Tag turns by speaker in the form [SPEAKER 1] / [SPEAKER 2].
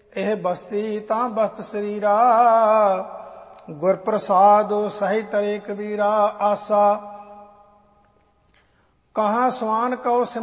[SPEAKER 1] ਇਹ ਬਸਤੀ ਤਾਂ ਬਸਤ ਸਰੀਰਾ, ਗੁਰ ਪ੍ਰਸਾਦ ਸਹਿ ਤਰੇ ਕਬੀਰਾ। ਆਸਾ ਕਹਾਂ ਸਵਾਨ ਕਉ